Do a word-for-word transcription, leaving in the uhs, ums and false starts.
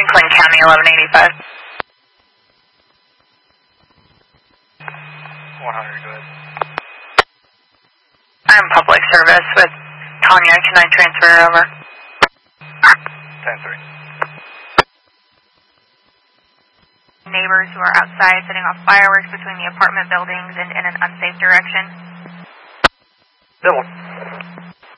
Plain County, eleven eighty-five. one hundred, go ahead. I'm public service with Tanya. Can I transfer over? ten three. Neighbors who are outside setting off fireworks between the apartment buildings and in an unsafe direction. Civil.